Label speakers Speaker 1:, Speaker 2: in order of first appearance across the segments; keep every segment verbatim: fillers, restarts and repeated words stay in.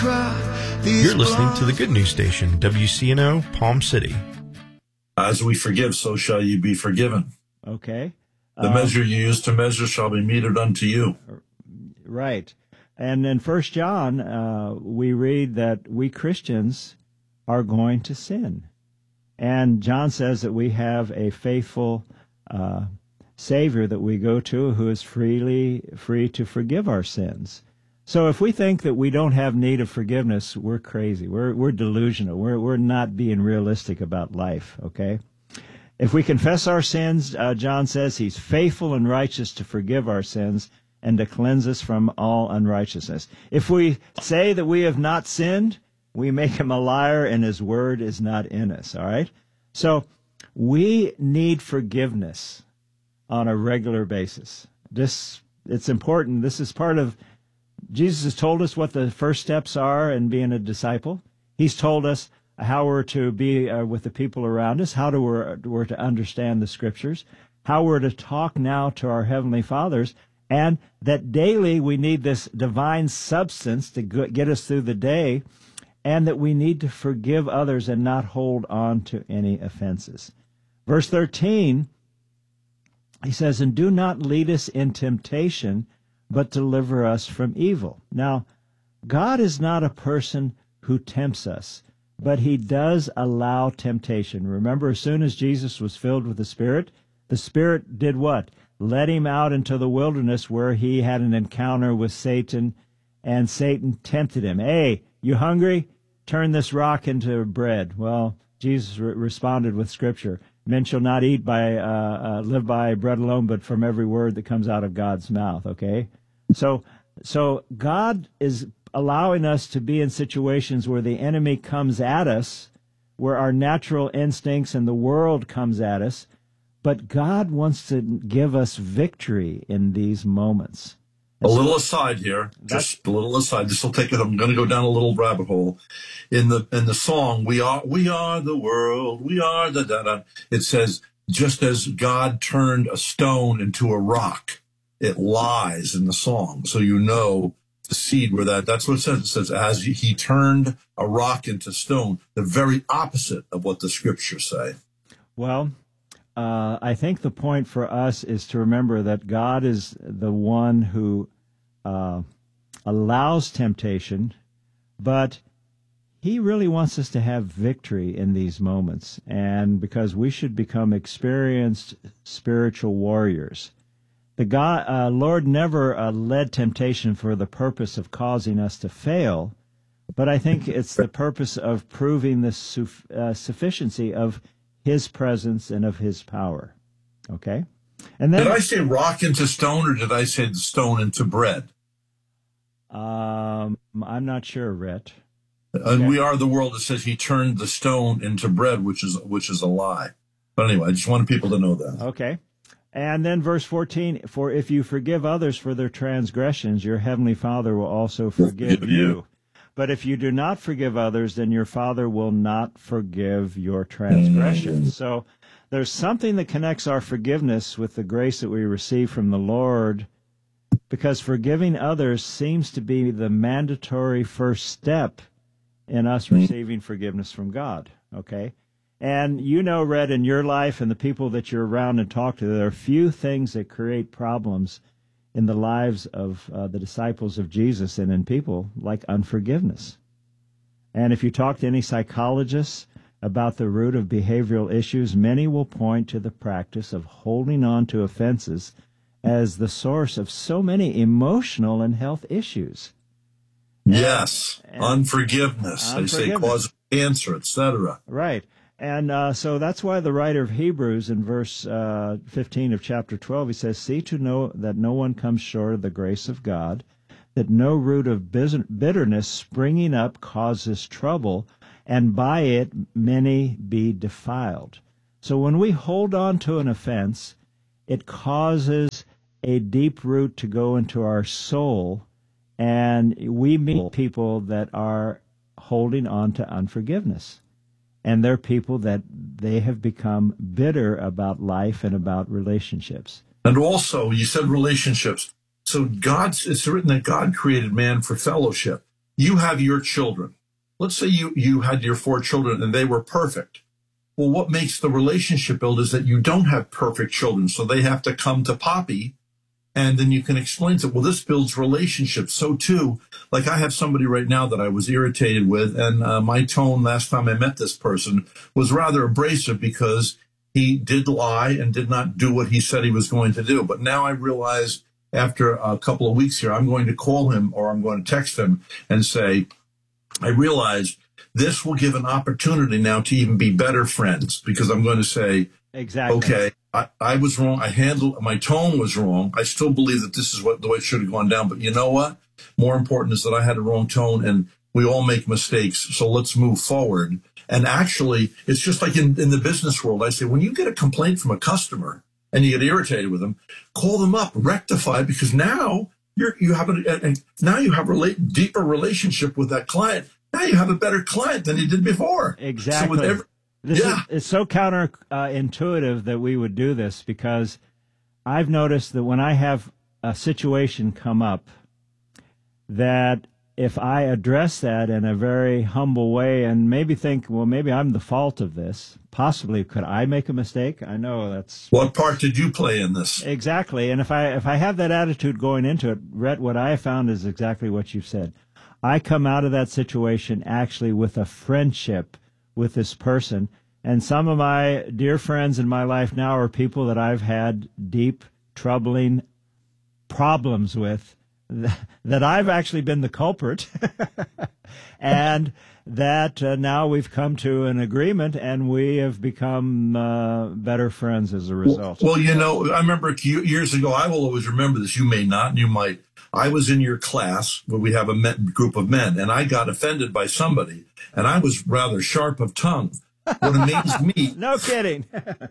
Speaker 1: You're listening to the Good News Station, W C N O, Palm City.
Speaker 2: As we forgive, so shall you be forgiven.
Speaker 3: Okay.
Speaker 2: The
Speaker 3: um,
Speaker 2: measure you use to measure shall be meted unto you.
Speaker 3: Right. And in First John, uh, we read that we Christians are going to sin. And John says that we have a faithful uh, Savior that we go to who is freely free to forgive our sins. So if we think that we don't have need of forgiveness, we're crazy. We're we're delusional. We're we're not being realistic about life, okay? If we confess our sins, uh, John says he's faithful and righteous to forgive our sins and to cleanse us from all unrighteousness. If we say that we have not sinned, we make him a liar and his word is not in us, all right? So we need forgiveness on a regular basis. This, it's important. This is part of, Jesus has told us what the first steps are in being a disciple. He's told us how we're to be uh, with the people around us, how to, we're, we're to understand the Scriptures, how we're to talk now to our Heavenly Fathers, and that daily we need this divine substance to get us through the day, and that we need to forgive others and not hold on to any offenses. Verse thirteen, he says, and do not lead us in temptation, but deliver us from evil. Now, God is not a person who tempts us, but he does allow temptation. Remember, as soon as Jesus was filled with the Spirit, the Spirit did what? Led him out into the wilderness where he had an encounter with Satan, and Satan tempted him. Hey, you hungry? Turn this rock into bread. Well, Jesus re- responded with Scripture. Men shall not eat by, uh, uh, live by bread alone, but from every word that comes out of God's mouth, okay? So, so God is allowing us to be in situations where the enemy comes at us, where our natural instincts and the world comes at us, but God wants to give us victory in these moments.
Speaker 2: A little aside here, just a little aside. This will take it. I'm going to go down a little rabbit hole. In the in the song, we are we are the world. We are the da da. It says, just as God turned a stone into a rock, it lies in the song. So you know the seed where that. That's what it says. It says, as he turned a rock into stone, the very opposite of what the Scriptures say.
Speaker 3: Well, Uh, I think the point for us is to remember that God is the one who uh, allows temptation, but he really wants us to have victory in these moments, and because we should become experienced spiritual warriors. The God, uh, Lord never uh, led temptation for the purpose of causing us to fail, but I think it's the purpose of proving the su- uh, sufficiency of his presence and of his power. Okay? And then,
Speaker 2: did I say rock into stone, or did I say the stone into bread?
Speaker 3: Um, I'm not sure, Rhett.
Speaker 2: And
Speaker 3: Okay.
Speaker 2: we are the world that says he turned the stone into bread, which is which is a lie. But anyway, I just wanted people to know that.
Speaker 3: Okay. And then verse fourteen, for if you forgive others for their transgressions, your heavenly Father will also forgive
Speaker 2: Forgive
Speaker 3: you.
Speaker 2: you.
Speaker 3: But if you do not forgive others, then your Father will not forgive your transgressions. Mm. So there's something that connects our forgiveness with the grace that we receive from the Lord, because forgiving others seems to be the mandatory first step in us mm. receiving forgiveness from God, okay? And you know, Red, in your life and the people that you're around and talk to, there are few things that create problems in the lives of uh, the disciples of Jesus and in people like unforgiveness. And if you talk to any psychologists about the root of behavioral issues, many will point to the practice of holding on to offenses as the source of so many emotional and health issues.
Speaker 2: Yes,
Speaker 3: and, and
Speaker 2: unforgiveness. They say cause cancer, et cetera.
Speaker 3: Right. And uh, so that's why the writer of Hebrews in verse uh, fifteen of chapter twelve, he says, see to know that no one comes short of the grace of God, that no root of bitterness springing up causes trouble, and by it many be defiled. So when we hold on to an offense, it causes a deep root to go into our soul, and we meet people that are holding on to unforgiveness. And they're people that they have become bitter about life and about relationships.
Speaker 2: And also, you said relationships. So God's, it's written that God created man for fellowship. you have your children. Let's say you, you had your four children and they were perfect. Well, what makes the relationship build is that you don't have perfect children. So they have to come to Poppy, and then you can explain to, well, this builds relationships. So too, like I have somebody right now that I was irritated with, and uh, my tone last time I met this person was rather abrasive because he did lie and did not do what he said he was going to do. But now I realize after a couple of weeks here, I'm going to call him or I'm going to text him and say, I realized this will give an opportunity now to even be better friends, because I'm going to say,
Speaker 3: exactly.
Speaker 2: Okay, I, I was wrong. I handled, my tone was wrong. I still believe that this is what the way it should have gone down. But you know what? More important is that I had a wrong tone, and we all make mistakes. So let's move forward. And actually, it's just like in, in the business world. I say, when you get a complaint from a customer and you get irritated with them, call them up, rectify, because now you're, you have a, and now you have a relate, deeper relationship with that client. Now you have a better client than you did before.
Speaker 3: Exactly.
Speaker 2: So with every,
Speaker 3: This
Speaker 2: yeah.
Speaker 3: is, it's so counterintuitive uh, that we would do this, because I've noticed that when I have a situation come up, that if I address that in a very humble way and maybe think, well, maybe I'm the fault of this, possibly could I make a mistake? I know that's...
Speaker 2: What part did you play in this?
Speaker 3: Exactly. And if I if I have that attitude going into it, Rhett, what I have found is exactly what you've said. I come out of that situation actually with a friendship with this person. And some of my dear friends in my life now are people that I've had deep, troubling problems with, that I've actually been the culprit, and that uh, now we've come to an agreement, and we have become uh, better friends as a result.
Speaker 2: Well, you know, I remember years ago, I will always remember this, you may not, and you might. I was in your class where we have a men, group of men, and I got offended by somebody, and I was rather sharp of tongue. What amazed me...
Speaker 3: No kidding.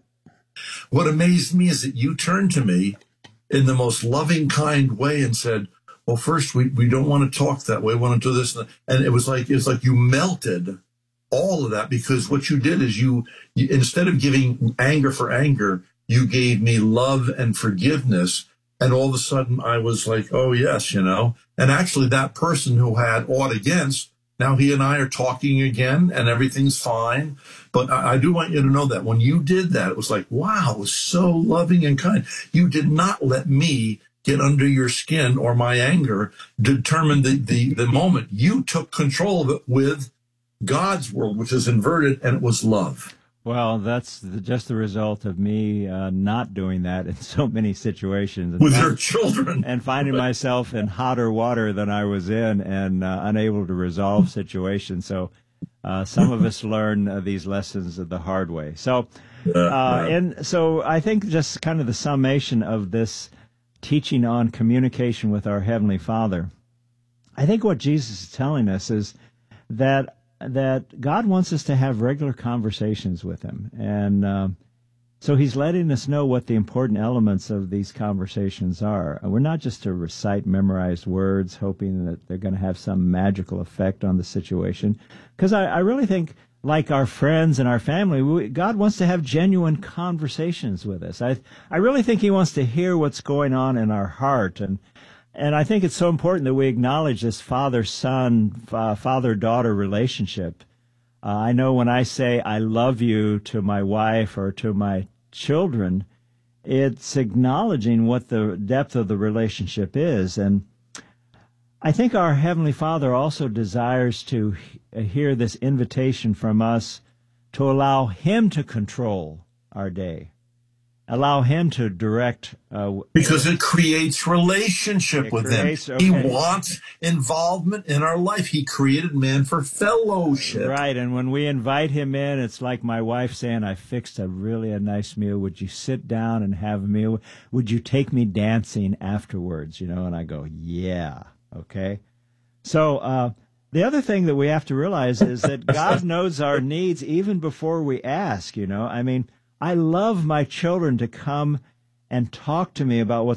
Speaker 2: What amazed me is that you turned to me in the most loving, kind way and said, well, first, we, we don't want to talk that way. We want to do this. And it was like, it was like you melted all of that, because what you did is you, you, instead of giving anger for anger, you gave me love and forgiveness. And all of a sudden I was like, oh, yes, you know, and actually that person who had aught against, now he and I are talking again and everything's fine. But I, I do want you to know that when you did that, it was like, wow, it was so loving and kind. You did not let me get under your skin or my anger determine the, the, the moment. You took control of it with God's world, which is inverted, and it was love.
Speaker 3: Well, that's the, just the result of me uh, not doing that in so many situations.
Speaker 2: With your children.
Speaker 3: And finding myself in hotter water than I was in, and uh, unable to resolve situations. So uh, some of us learn uh, these lessons the hard way. So, uh, and so I think just kind of the summation of this teaching on communication with our Heavenly Father, I think what Jesus is telling us is that that God wants us to have regular conversations with Him. And uh, so He's letting us know what the important elements of these conversations are. We're not just to recite memorized words, hoping that they're going to have some magical effect on the situation. Because I, I really think, like our friends and our family, we, God wants to have genuine conversations with us. I, I really think He wants to hear what's going on in our heart. And And I think it's so important that we acknowledge this father-son, uh, father-daughter relationship. Uh, I know when I say I love you to my wife or to my children, it's acknowledging what the depth of the relationship is. And I think our Heavenly Father also desires to he- hear this invitation from us to allow Him to control our day. Allow Him to direct. Uh,
Speaker 2: because it creates relationship
Speaker 3: it
Speaker 2: with
Speaker 3: creates,
Speaker 2: Him.
Speaker 3: okay.
Speaker 2: He wants involvement in our life. He created man for fellowship.
Speaker 3: Right, and when we invite Him in, it's like my wife saying, I fixed a really a nice meal. Would you sit down and have a meal? Would you take me dancing afterwards? You know, and I go, yeah, okay. So uh, the other thing that we have to realize is that God knows our needs even before we ask, you know. I mean, I love my children to come and talk to me about what's